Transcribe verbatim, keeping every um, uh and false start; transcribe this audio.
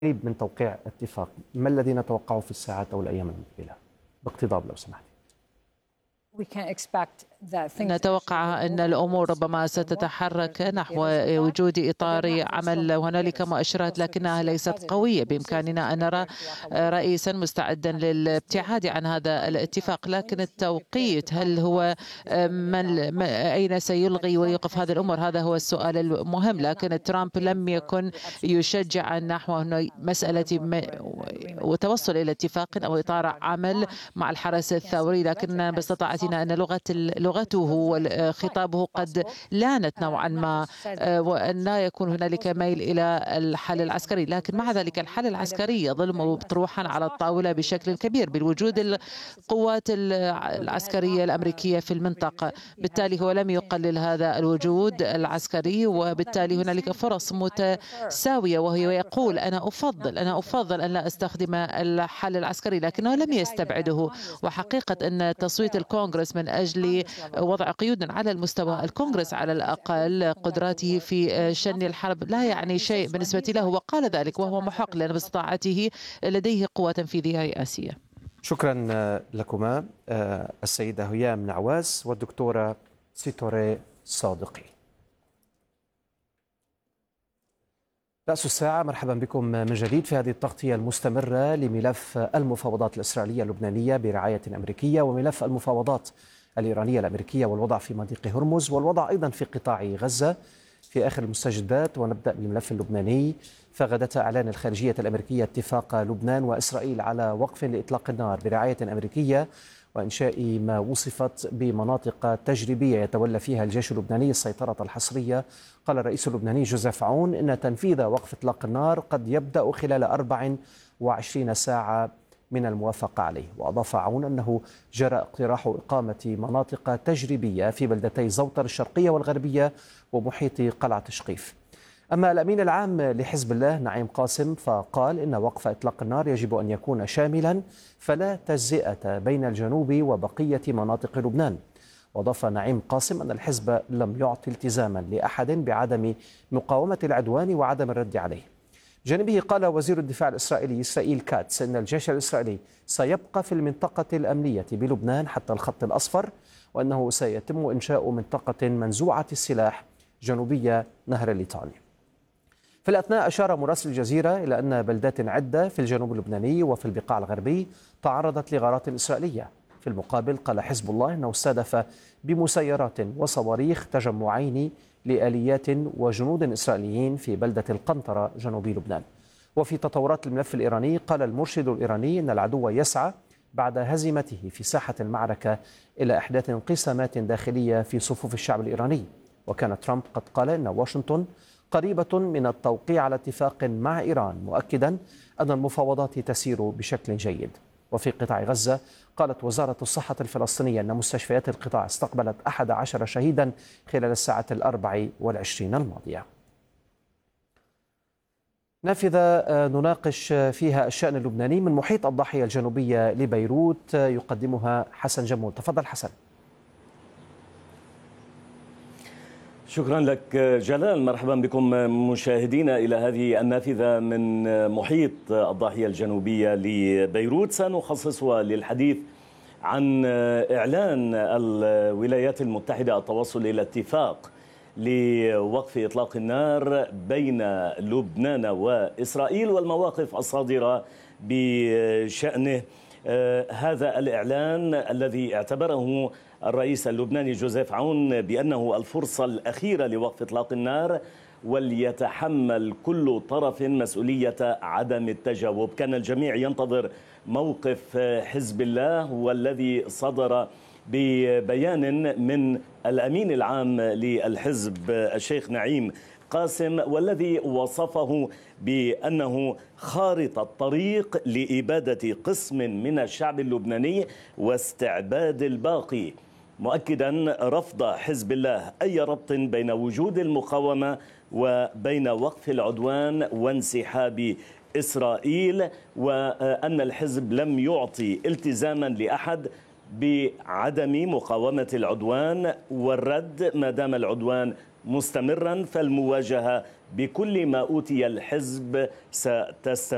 قريب من توقيع اتفاق، ما الذي نتوقعه في الساعات أو الأيام المقبلة؟ باقتضاب لو سمحت. نتوقع أن الأمور ربما ستتحرك نحو وجود إطار عمل. هنالك مؤشرات لكنها ليست قوية. بإمكاننا أن نرى رئيسا مستعدا للابتعاد عن هذا الاتفاق، لكن التوقيت هل هو من أين سيلغي ويوقف هذه الأمور؟ هذا هو السؤال المهم. لكن ترامب لم يكن يشجع نحو مسألة وتوصل إلى اتفاق أو إطار عمل مع الحرس الثوري، لكن باستطاعتنا أن لغة لغته وخطابه قد لانت نوعا ما، وأن لا يكون هنالك ميل إلى الحل العسكري. لكن مع ذلك الحل العسكري يظل مطروحا على الطاولة بشكل كبير بالوجود القوات العسكرية الأمريكية في المنطقة. بالتالي هو لم يقلل هذا الوجود العسكري، وبالتالي هنالك فرص متساوية. وهو يقول أنا أفضل أنا أفضل أن لا أستخدم الحل العسكري، لكنه لم يستبعده. وحقيقة أن تصويت الكونغرس من أجل وضع قيود على المستوى الكونغرس على الأقل قدراته في شن الحرب لا يعني شيء بالنسبة له، وقال ذلك وهو محق لأن باستطاعته لديه قوة تنفيذية رئاسية. شكرا لكما السيدة هيام نعواس والدكتورة سيتوري صادقي. رأس الساعة، مرحبا بكم من جديد في هذه التغطية المستمرة لملف المفاوضات الإسرائيلية اللبنانية برعاية أمريكية، وملف المفاوضات الإيرانية الأمريكية والوضع في مضيق هرمز، والوضع أيضا في قطاع غزة في آخر المستجدات. ونبدأ بالملف اللبناني. فغدت إعلان الخارجية الأمريكية اتفاق لبنان وإسرائيل على وقف لإطلاق النار برعاية أمريكية وإنشاء ما وصفت بمناطق تجريبية يتولى فيها الجيش اللبناني السيطرة الحصرية. قال الرئيس اللبناني جوزيف عون إن تنفيذ وقف إطلاق النار قد يبدأ خلال أربع وعشرين ساعة من الموافقة عليه. وأضاف عون أنه جرى اقتراح إقامة مناطق تجريبية في بلدتي زوطر الشرقية والغربية ومحيط قلعة شقيف. أما الأمين العام لحزب الله نعيم قاسم فقال إن وقف إطلاق النار يجب أن يكون شاملا فلا تجزئة بين الجنوب وبقية مناطق لبنان. وأضاف نعيم قاسم أن الحزب لم يعطي التزاما لأحد بعدم مقاومة العدوان وعدم الرد عليه. جانبه قال وزير الدفاع الإسرائيلي إسرائيل كاتس إن الجيش الإسرائيلي سيبقى في المنطقة الأمنية بلبنان حتى الخط الأصفر، وأنه سيتم إنشاء منطقة منزوعة السلاح جنوبية نهر الليطاني. في الأثناء أشار مراسل الجزيرة إلى أن بلدات عدة في الجنوب اللبناني وفي البقاع الغربي تعرضت لغارات إسرائيلية. في المقابل قال حزب الله أنه استهدف بمسيرات وصواريخ تجمعين لآليات وجنود إسرائيليين في بلدة القنطرة جنوب لبنان. وفي تطورات الملف الإيراني قال المرشد الإيراني أن العدو يسعى بعد هزيمته في ساحة المعركة إلى إحداث انقسامات داخلية في صفوف الشعب الإيراني. وكان ترامب قد قال أن واشنطن قريبة من التوقيع على اتفاق مع إيران، مؤكدا أن المفاوضات تسير بشكل جيد. وفي قطاع غزة قالت وزارة الصحة الفلسطينية أن مستشفيات القطاع استقبلت أحد عشر شهيدا خلال الساعة الأربع والعشرين الماضية. نافذة نناقش فيها الشأن اللبناني من محيط الضاحية الجنوبية لبيروت يقدمها حسن جمول. تفضل حسن. شكرا لك جلال. مرحبا بكم مشاهدينا إلى هذه النافذة من محيط الضاحية الجنوبية لبيروت، سنخصصها للحديث عن إعلان الولايات المتحدة التوصل إلى اتفاق لوقف إطلاق النار بين لبنان وإسرائيل والمواقف الصادرة بشأنه. هذا الإعلان الذي اعتبره الرئيس اللبناني جوزيف عون بأنه الفرصة الأخيرة لوقف إطلاق النار، وليتحمل كل طرف مسؤولية عدم التجاوب. كان الجميع ينتظر موقف حزب الله والذي صدر ببيان من الأمين العام للحزب الشيخ نعيم قاسم، والذي وصفه بأنه خارطة طريق لإبادة قسم من الشعب اللبناني واستعباد الباقي، مؤكدا رفض حزب الله أي ربط بين وجود المقاومة وبين وقف العدوان وانسحاب إسرائيل، وأن الحزب لم يعطي التزاما لأحد بعدم مقاومة العدوان والرد ما دام العدوان مستمرا، فالمواجهة بكل ما أوتي الحزب ستستمر.